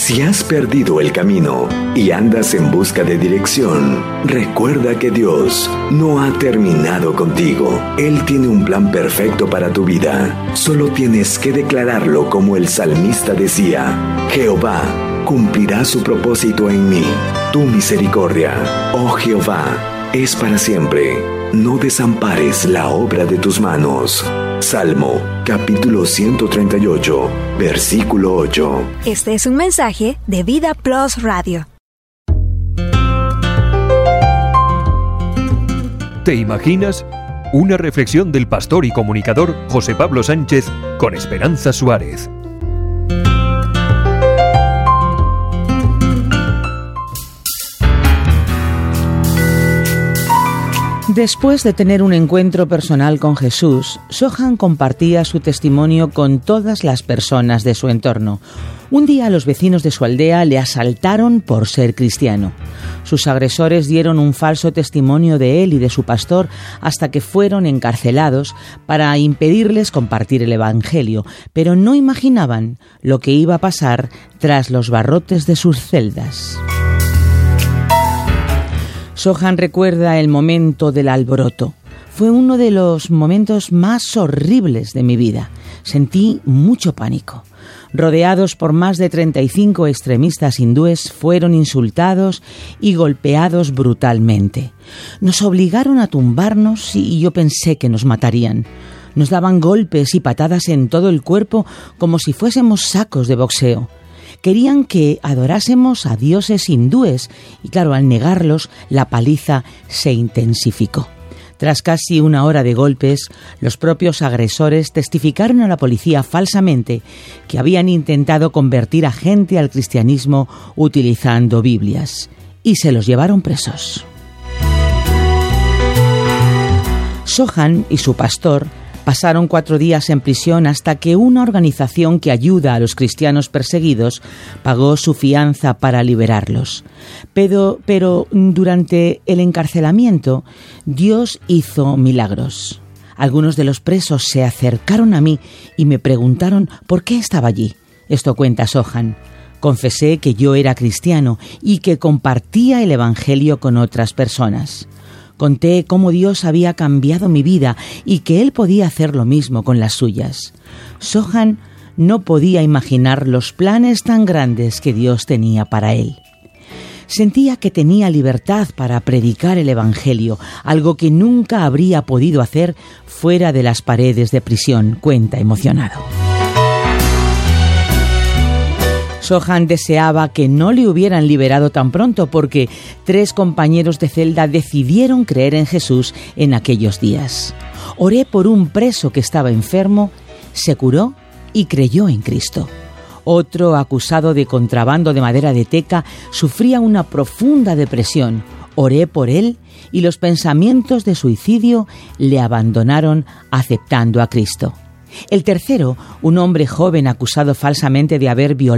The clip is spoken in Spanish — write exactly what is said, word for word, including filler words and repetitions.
Si has perdido el camino y andas en busca de dirección, recuerda que Dios no ha terminado contigo. Él tiene un plan perfecto para tu vida. Solo tienes que declararlo como el salmista decía: Jehová cumplirá su propósito en mí. Tu misericordia, oh Jehová, es para siempre. No desampares la obra de tus manos. Salmo, capítulo ciento treinta y ocho, versículo ocho. Este es un mensaje de Vida Plus Radio. ¿Te imaginas? Una reflexión del pastor y comunicador José Pablo Sánchez con Esperanza Suárez. Después de tener un encuentro personal con Jesús, Sohan compartía su testimonio con todas las personas de su entorno. Un día los vecinos de su aldea le asaltaron por ser cristiano. Sus agresores dieron un falso testimonio de él y de su pastor hasta que fueron encarcelados para impedirles compartir el evangelio, pero no imaginaban lo que iba a pasar tras los barrotes de sus celdas. Sohan recuerda el momento del alboroto. Fue uno de los momentos más horribles de mi vida. Sentí mucho pánico. Rodeados por más de treinta y cinco extremistas hindúes, fueron insultados y golpeados brutalmente. Nos obligaron a tumbarnos y yo pensé que nos matarían. Nos daban golpes y patadas en todo el cuerpo como si fuésemos sacos de boxeo. Querían que adorásemos a dioses hindúes y, claro, al negarlos, la paliza se intensificó. Tras casi una hora de golpes, los propios agresores testificaron a la policía falsamente que habían intentado convertir a gente al cristianismo utilizando Biblias y se los llevaron presos. Sohan y su pastor pasaron cuatro días en prisión hasta que una organización que ayuda a los cristianos perseguidos pagó su fianza para liberarlos. Pero, pero durante el encarcelamiento, Dios hizo milagros. Algunos de los presos se acercaron a mí y me preguntaron por qué estaba allí. Esto cuenta Sohan. Confesé que yo era cristiano y que compartía el evangelio con otras personas. Conté cómo Dios había cambiado mi vida y que Él podía hacer lo mismo con las suyas. Sohan no podía imaginar los planes tan grandes que Dios tenía para él. Sentía que tenía libertad para predicar el evangelio, algo que nunca habría podido hacer fuera de las paredes de prisión, cuenta emocionado. Sohan deseaba que no le hubieran liberado tan pronto porque tres compañeros de celda decidieron creer en Jesús en aquellos días. Oré por un preso que estaba enfermo, se curó y creyó en Cristo. Otro, acusado de contrabando de madera de teca, sufría una profunda depresión. Oré por él y los pensamientos de suicidio le abandonaron aceptando a Cristo. El tercero, un hombre joven acusado falsamente de haber violado